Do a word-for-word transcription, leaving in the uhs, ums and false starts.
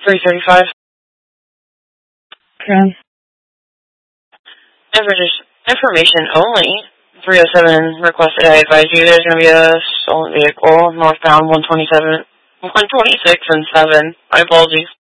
three thirty-five. Okay. Information only. three oh seven requested. I advise you there's going to be a stolen vehicle northbound one twenty-seven, one twenty-six and seven. My apologies.